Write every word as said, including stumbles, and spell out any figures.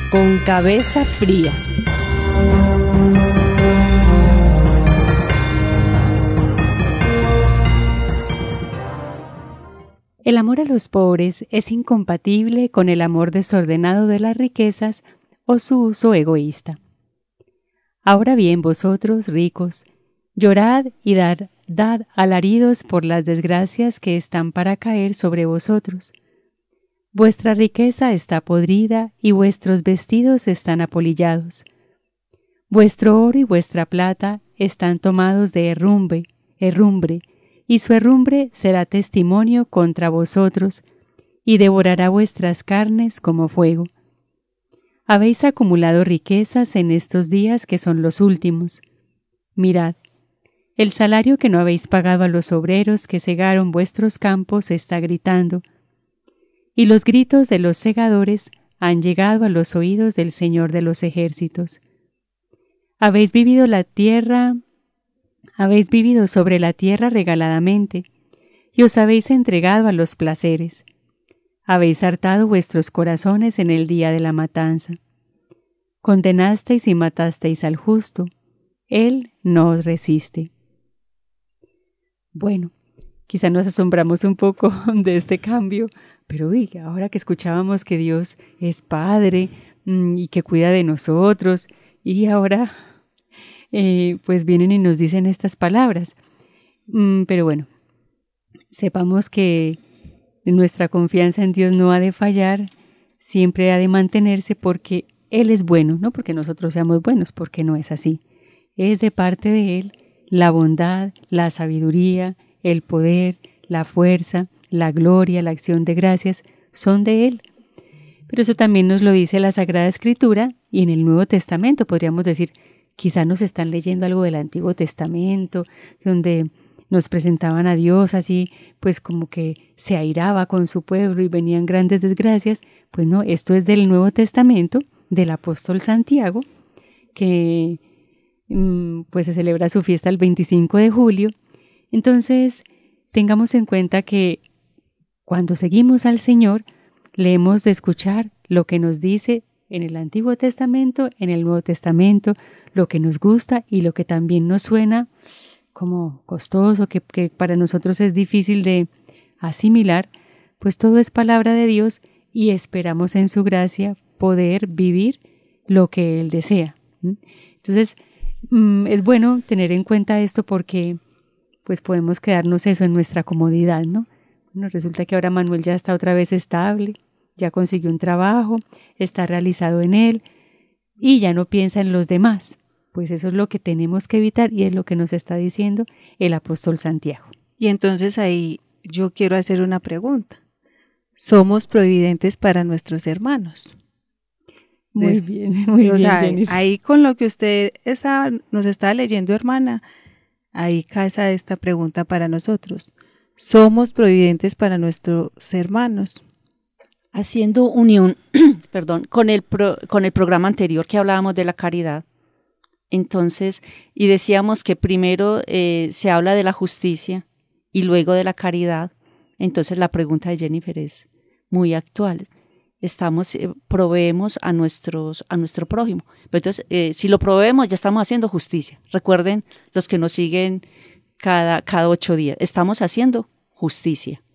con cabeza fría. El amor a los pobres es incompatible con el amor desordenado de las riquezas o su uso egoísta. Ahora bien, vosotros, ricos, llorad y dad, dad alaridos por las desgracias que están para caer sobre vosotros. Vuestra riqueza está podrida y vuestros vestidos están apolillados. Vuestro oro y vuestra plata están tomados de herrumbre, herrumbre, y su herrumbre será testimonio contra vosotros, y devorará vuestras carnes como fuego. Habéis acumulado riquezas en estos días que son los últimos. Mirad, el salario que no habéis pagado a los obreros que segaron vuestros campos está gritando, y los gritos de los segadores han llegado a los oídos del Señor de los ejércitos. Habéis vivido la tierra, habéis vivido sobre la tierra regaladamente, y os habéis entregado a los placeres. Habéis hartado vuestros corazones en el día de la matanza. Condenasteis y matasteis al justo. Él no os resiste. Bueno, quizá nos asombramos un poco de este cambio, pero uy, ahora que escuchábamos que Dios es Padre mmm, y que cuida de nosotros, y ahora eh, pues vienen y nos dicen estas palabras. Mm, pero bueno, sepamos que nuestra confianza en Dios no ha de fallar, siempre ha de mantenerse porque Él es bueno, no porque nosotros seamos buenos, porque no es así. Es de parte de Él la bondad, la sabiduría, el poder, la fuerza, la gloria, la acción de gracias, son de Él. Pero eso también nos lo dice la Sagrada Escritura y en el Nuevo Testamento podríamos decir, quizá nos están leyendo algo del Antiguo Testamento, donde nos presentaban a Dios así, pues como que se airaba con su pueblo y venían grandes desgracias. Pues no, esto es del Nuevo Testamento, del apóstol Santiago, que pues se celebra su fiesta el veinticinco de julio. Entonces, tengamos en cuenta que cuando seguimos al Señor, le hemos de escuchar lo que nos dice en el Antiguo Testamento, en el Nuevo Testamento, lo que nos gusta y lo que también nos suena como costoso, que, que para nosotros es difícil de asimilar, pues todo es palabra de Dios y esperamos en su gracia poder vivir lo que Él desea. Entonces, es bueno tener en cuenta esto porque pues podemos quedarnos eso en nuestra comodidad, ¿no? Bueno, resulta que ahora Manuel ya está otra vez estable, ya consiguió un trabajo, está realizado en él y ya no piensa en los demás. Pues eso es lo que tenemos que evitar y es lo que nos está diciendo el apóstol Santiago. Y entonces ahí yo quiero hacer una pregunta. ¿Somos providentes para nuestros hermanos? Muy Des- bien, muy o bien, sea, Jennifer. ahí con lo que usted está, nos está leyendo, hermana, ahí casa esta pregunta para nosotros. ¿Somos providentes para nuestros hermanos? Haciendo unión, perdón, con el pro, con el programa anterior que hablábamos de la caridad. Entonces, y decíamos que primero eh, se habla de la justicia y luego de la caridad. Entonces la pregunta de Jennifer es muy actual. Estamos, eh, proveemos a nuestros, a nuestro prójimo. Pero entonces, eh, si lo proveemos, ya estamos haciendo justicia. Recuerden los que nos siguen cada, cada ocho días. Estamos haciendo justicia.